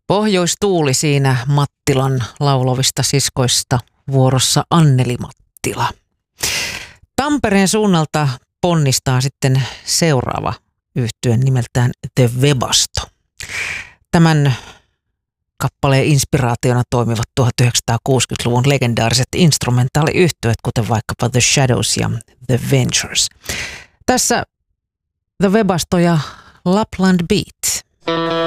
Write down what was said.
Pohjoistuuli siinä Mattilan laulavista siskoista, vuorossa Anneli Mattila. Tampereen suunnalta ponnistaa sitten seuraava yhtye nimeltään The Webasto. Tämän kappaleen inspiraationa toimivat 1960-luvun legendaariset instrumentaaliyhtyeet, kuten vaikkapa The Shadows ja The Ventures. Tässä The Webasto ja Lapland Beat.